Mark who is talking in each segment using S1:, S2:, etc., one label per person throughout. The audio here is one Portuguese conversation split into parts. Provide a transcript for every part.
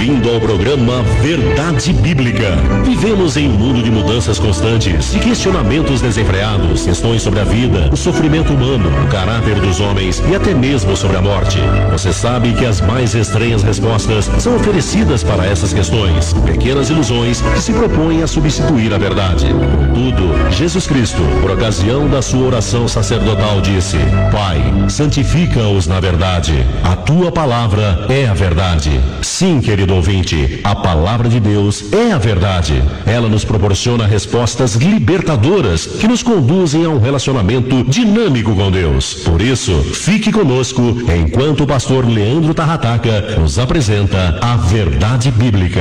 S1: Bem-vindo ao programa Verdade Bíblica. Vivemos em um mundo de mudanças constantes, de questionamentos desenfreados, questões sobre a vida, o sofrimento humano, o caráter dos homens e até mesmo sobre a morte. Você sabe que as mais estranhas respostas são oferecidas para essas questões, pequenas ilusões que se propõem a substituir a verdade. Contudo, Jesus Cristo, por ocasião da sua oração sacerdotal, disse: Pai, santifica-os na verdade. A tua palavra é a verdade. Sim, querido ouvinte, a palavra de Deus é a verdade. Ela nos proporciona respostas libertadoras que nos conduzem a um relacionamento dinâmico com Deus. Por isso, fique conosco enquanto o pastor Leandro Tarrataca nos apresenta a Verdade Bíblica.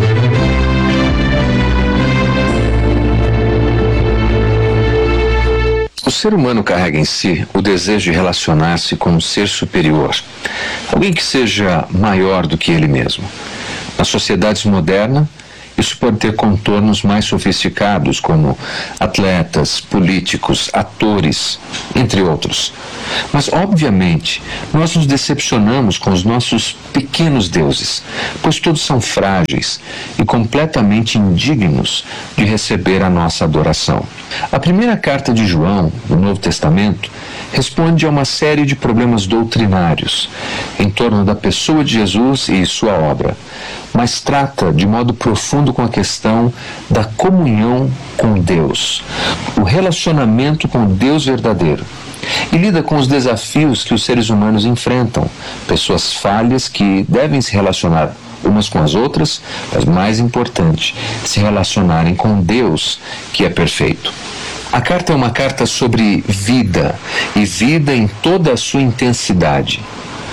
S2: O ser humano carrega em si o desejo de relacionar-se com um ser superior, alguém que seja maior do que ele mesmo. Nas sociedades modernas, isso pode ter contornos mais sofisticados, como atletas, políticos, atores, entre outros. Mas, obviamente, nós nos decepcionamos com os nossos pequenos deuses, pois todos são frágeis e completamente indignos de receber a nossa adoração. A primeira carta de João, no Novo Testamento, responde a uma série de problemas doutrinários em torno da pessoa de Jesus e sua obra, mas trata de modo profundo com a questão da comunhão com Deus, o relacionamento com o Deus verdadeiro, e lida com os desafios que os seres humanos enfrentam, pessoas falhas que devem se relacionar umas com as outras, mas mais importante, se relacionarem com Deus, que é perfeito. A carta é uma carta sobre vida, e vida em toda a sua intensidade.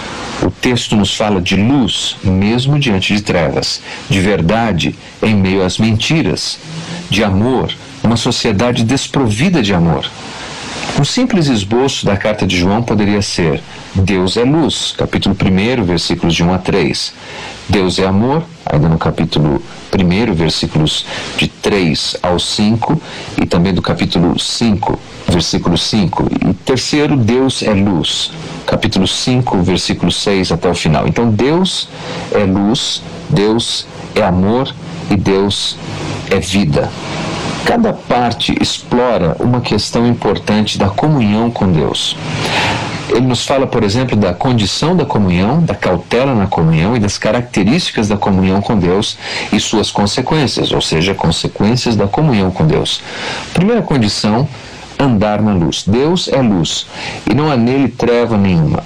S2: O texto nos fala de luz, mesmo diante de trevas, de verdade em meio às mentiras, de amor, uma sociedade desprovida de amor. Um simples esboço da carta de João poderia ser: Deus é luz, capítulo 1, versículos de 1 a 3. Deus é amor, ainda no capítulo 1, versículos de 3 ao 5, e também do capítulo 5, versículo 5. E terceiro, Deus é luz, capítulo 5, versículo 6 até o final. Então, Deus é luz, Deus é amor e Deus é vida. Cada parte explora uma questão importante da comunhão com Deus. Ele nos fala, por exemplo, da condição da comunhão, da cautela na comunhão e das características da comunhão com Deus e suas consequências, ou seja, consequências da comunhão com Deus. Primeira condição: andar na luz. Deus é luz e não há nele treva nenhuma.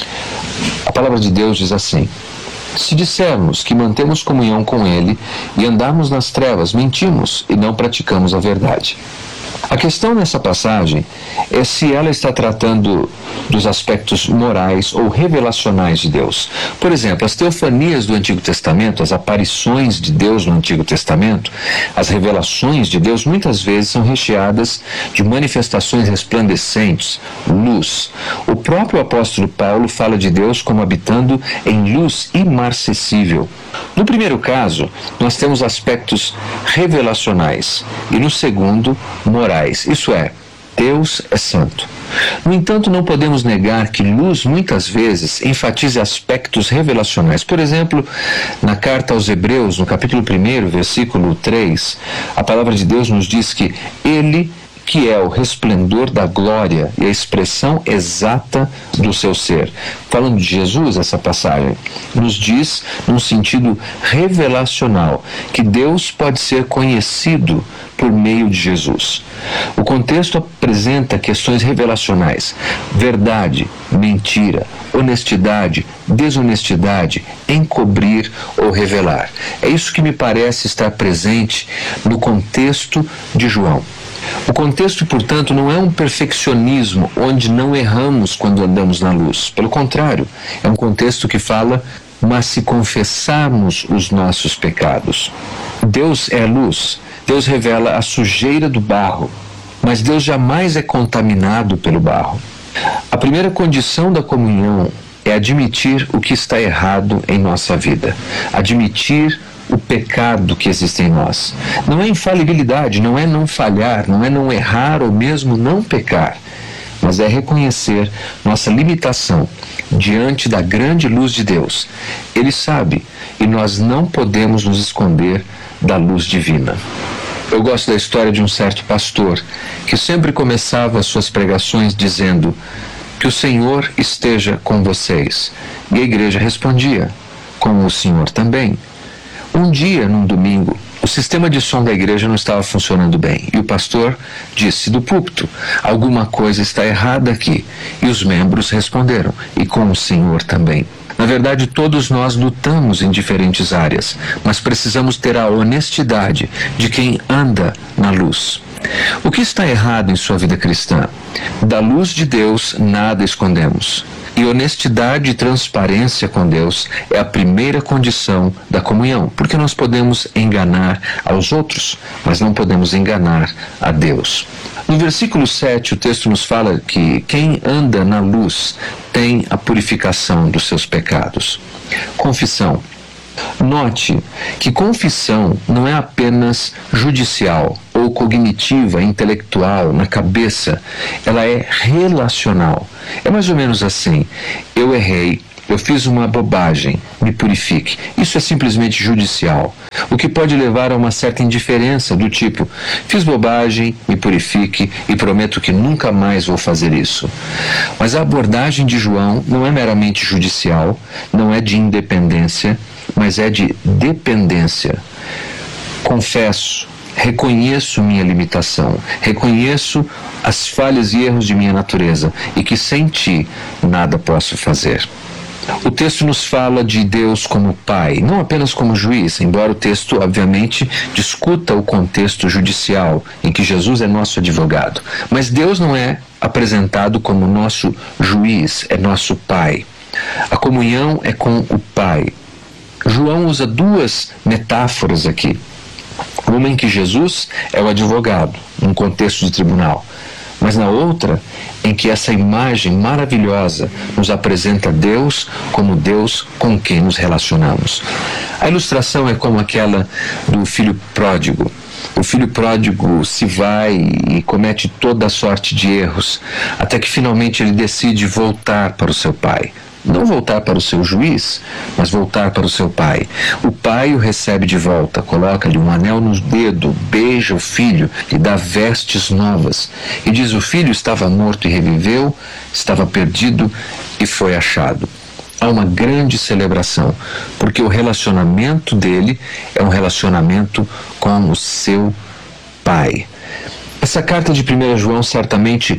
S2: A palavra de Deus diz assim: se dissermos que mantemos comunhão com Ele e andarmos nas trevas, mentimos e não praticamos a verdade. A questão nessa passagem é se ela está tratando dos aspectos morais ou revelacionais de Deus. Por exemplo, as teofanias do Antigo Testamento, as aparições de Deus no Antigo Testamento, as revelações de Deus, muitas vezes são recheadas de manifestações resplandecentes, luz. O próprio apóstolo Paulo fala de Deus como habitando em luz imarcessível. No primeiro caso, nós temos aspectos revelacionais e no segundo, morais. Isso é, Deus é santo. No entanto, não podemos negar que luz muitas vezes enfatiza aspectos revelacionais. Por exemplo, na carta aos Hebreus, no capítulo 1, versículo 3, a palavra de Deus nos diz que Ele, que é o resplendor da glória e a expressão exata do seu ser. Falando de Jesus, essa passagem nos diz, num sentido revelacional, que Deus pode ser conhecido por meio de Jesus. O contexto apresenta questões revelacionais: verdade, mentira, honestidade, desonestidade, encobrir ou revelar. É isso que me parece estar presente no contexto de João. O contexto, portanto, não é um perfeccionismo onde não erramos quando andamos na luz. Pelo contrário, é um contexto que fala: mas se confessarmos os nossos pecados. Deus é luz, Deus revela a sujeira do barro, mas Deus jamais é contaminado pelo barro. A primeira condição da comunhão é admitir o que está errado em nossa vida, admitir o pecado que existe em nós. Não é infalibilidade, não é não falhar, não é não errar ou mesmo não pecar, mas mas é reconhecer nossa limitação diante da grande luz de Deus. Ele sabe e nós não podemos nos esconder da luz divina. Eu gosto da história de um certo pastor que sempre começava as suas pregações dizendo: "Que o Senhor esteja com vocês." E a igreja respondia: "Com o Senhor também." Um dia, num domingo, o sistema de som da igreja não estava funcionando bem e o pastor disse do púlpito: "Alguma coisa está errada aqui." E os membros responderam: "E com o Senhor também." Na verdade, todos nós lutamos em diferentes áreas, mas precisamos ter a honestidade de quem anda na luz. O que está errado em sua vida cristã? Da luz de Deus nada escondemos. E honestidade e transparência com Deus é a primeira condição da comunhão, porque nós podemos enganar aos outros, mas não podemos enganar a Deus. No versículo 7, o texto nos fala que quem anda na luz tem a purificação dos seus pecados. Confissão. Note que confissão não é apenas judicial ou cognitiva, intelectual, na cabeça. Ela é relacional. É mais ou menos assim: eu errei, eu fiz uma bobagem, me purifique. Isso é simplesmente judicial, o que pode levar a uma certa indiferença do tipo: fiz bobagem, me purifique e prometo que nunca mais vou fazer isso. Mas a abordagem de João não é meramente judicial, não é de independência, mas é de dependência. Confesso, reconheço minha limitação, reconheço as falhas e erros de minha natureza e que sem ti nada posso fazer. O texto nos fala de Deus como Pai, não apenas como juiz, embora o texto, obviamente, discuta o contexto judicial em que Jesus é nosso advogado. Mas Deus não é apresentado como nosso juiz, é nosso Pai. A comunhão é com o Pai. João usa duas metáforas aqui. Uma em que Jesus é o advogado, num contexto de tribunal, mas na outra em que essa imagem maravilhosa nos apresenta Deus como Deus com quem nos relacionamos. A ilustração é como aquela do filho pródigo. O filho pródigo se vai e comete toda a sorte de erros, até que finalmente ele decide voltar para o seu pai. Não voltar para o seu juiz, mas voltar para o seu pai. O pai o recebe de volta, coloca-lhe um anel no dedo, beija o filho, lhe dá vestes novas. E diz: o filho estava morto e reviveu, estava perdido e foi achado. Há uma grande celebração, porque o relacionamento dele é um relacionamento com o seu pai. Essa carta de 1 João certamente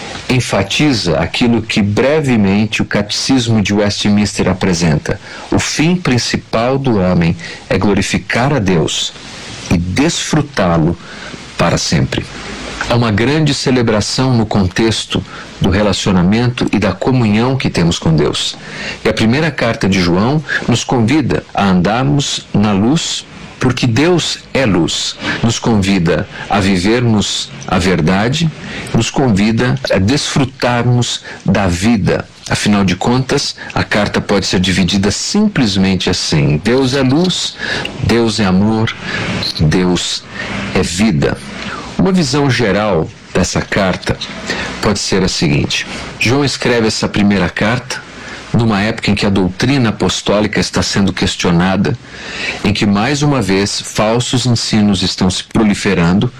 S2: enfatiza aquilo que brevemente o Catecismo de Westminster apresenta. O fim principal do homem é glorificar a Deus e desfrutá-lo para sempre. Há uma grande celebração no contexto do relacionamento e da comunhão que temos com Deus. E a primeira carta de João nos convida a andarmos na luz, porque Deus é luz. Nos convida a vivermos a verdade, nos convida a desfrutarmos da vida. Afinal de contas, a carta pode ser dividida simplesmente assim: Deus é luz, Deus é amor, Deus é vida. Uma visão geral dessa carta pode ser a seguinte: João escreve essa primeira carta numa época em que a doutrina apostólica está sendo questionada, em que mais uma vez falsos ensinos estão se proliferando,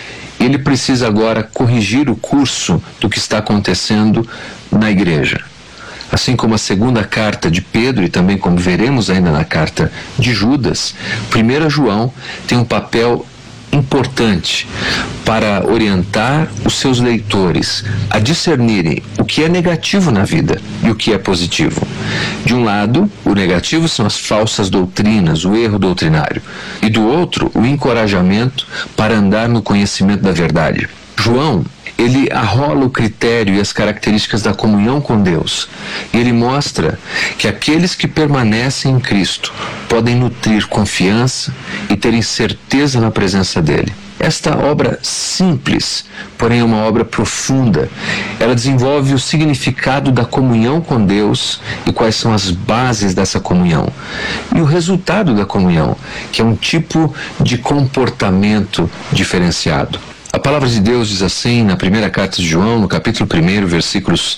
S2: e ele precisa agora corrigir o curso do que está acontecendo na igreja. Assim como a segunda carta de Pedro, e também como veremos ainda na carta de Judas, 1 João tem um papel importante para orientar os seus leitores a discernirem o que é negativo na vida e o que é positivo. De um lado, o negativo são as falsas doutrinas, o erro doutrinário, e do outro, o encorajamento para andar no conhecimento da verdade. João, ele arrola o critério e as características da comunhão com Deus. E ele mostra que aqueles que permanecem em Cristo podem nutrir confiança e terem certeza na presença dele. Esta obra simples, porém é uma obra profunda. Ela desenvolve o significado da comunhão com Deus e quais são as bases dessa comunhão. E o resultado da comunhão, que é um tipo de comportamento diferenciado. A palavra de Deus diz assim na primeira carta de João, no capítulo 1, versículos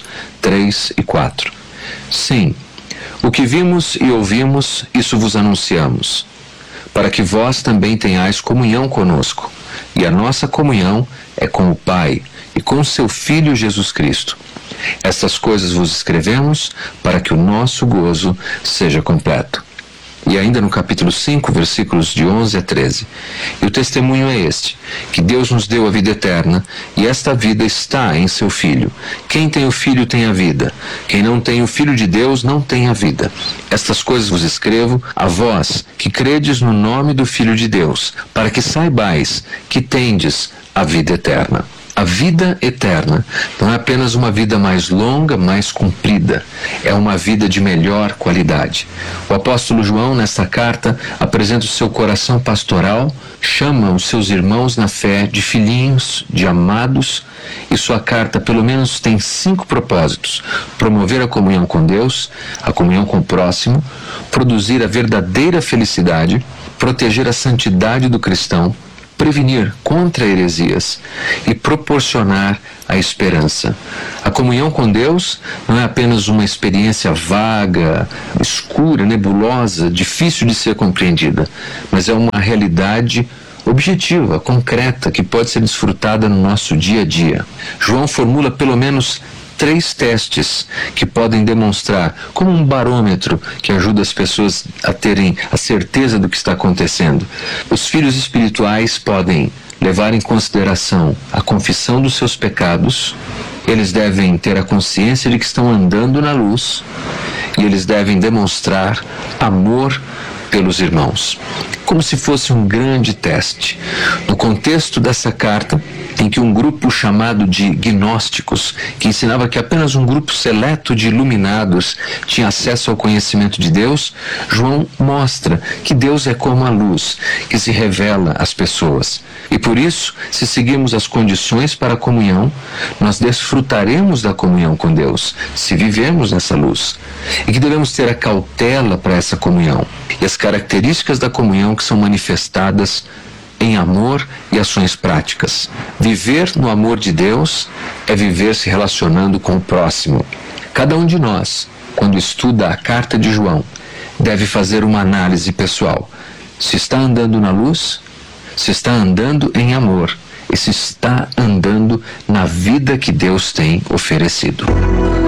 S2: 3 e 4. Sim, o que vimos e ouvimos, isso vos anunciamos, para que vós também tenhais comunhão conosco. E a nossa comunhão é com o Pai e com o seu Filho Jesus Cristo. Estas coisas vos escrevemos para que o nosso gozo seja completo. E ainda no capítulo 5, versículos de 11 a 13. E o testemunho é este, que Deus nos deu a vida eterna, e esta vida está em seu Filho. Quem tem o Filho tem a vida. Quem não tem o Filho de Deus não tem a vida. Estas coisas vos escrevo a vós, que credes no nome do Filho de Deus, para que saibais que tendes a vida eterna. A vida eterna não é apenas uma vida mais longa, mais comprida. É uma vida de melhor qualidade. O apóstolo João, nesta carta, apresenta o seu coração pastoral, chama os seus irmãos na fé de filhinhos, de amados, e sua carta, pelo menos, tem 5 propósitos: promover a comunhão com Deus, a comunhão com o próximo, produzir a verdadeira felicidade, proteger a santidade do cristão, prevenir contra heresias e proporcionar a esperança. A comunhão com Deus não é apenas uma experiência vaga, escura, nebulosa, difícil de ser compreendida, mas é uma realidade objetiva, concreta, que pode ser desfrutada no nosso dia a dia. João formula pelo menos 3 testes que podem demonstrar, como um barômetro que ajuda as pessoas a terem a certeza do que está acontecendo. Os filhos espirituais podem levar em consideração a confissão dos seus pecados, eles devem ter a consciência de que estão andando na luz e eles devem demonstrar amor pelos irmãos. Como se fosse um grande teste. No contexto dessa carta, em que um grupo chamado de gnósticos, que ensinava que apenas um grupo seleto de iluminados tinha acesso ao conhecimento de Deus, João mostra que Deus é como a luz, que se revela às pessoas. E por isso, se seguirmos as condições para a comunhão, nós desfrutaremos da comunhão com Deus, se vivermos nessa luz. E que devemos ter a cautela para essa comunhão e as características da comunhão que são manifestadas em amor e ações práticas. Viver no amor de Deus é viver se relacionando com o próximo. Cada um de nós, quando estuda a carta de João, deve fazer uma análise pessoal. Se está andando na luz, se está andando em amor e se está andando na vida que Deus tem oferecido.